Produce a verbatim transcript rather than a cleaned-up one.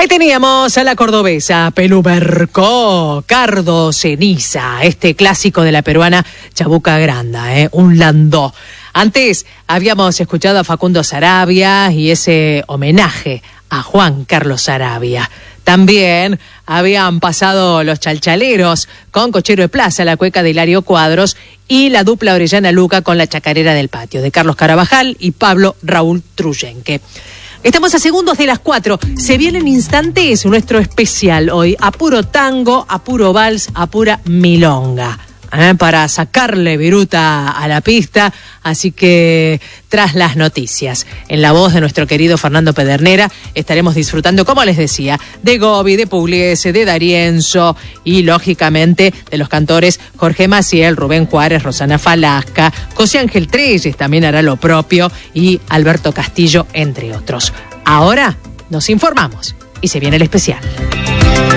Ahí teníamos a la cordobesa Pelubercó, Cardo Ceniza, este clásico de la peruana Chabuca Granda, ¿eh? un landó. Antes habíamos escuchado a Facundo Saravia y ese homenaje a Juan Carlos Saravia. También habían pasado los Chalchaleros con Cochero de Plaza, la cueca de Hilario Cuadros, y la dupla Orellana Luca con la Chacarera del Patio, de Carlos Carabajal y Pablo Raúl Truyenque. Estamos a segundos de las cuatro. Se viene en instantes nuestro especial hoy. A puro tango, a puro vals, a pura milonga. ¿Eh? Para sacarle viruta a la pista. Así que, tras las noticias, en la voz de nuestro querido Fernando Pedernera, estaremos disfrutando, como les decía, de Gobi, de Pugliese, de D'Arienzo y, lógicamente, de los cantores Jorge Maciel, Rubén Juárez, Rosana Falasca, José Ángel Treyes también hará lo propio y Alberto Castillo, entre otros. Ahora nos informamos y se viene el especial.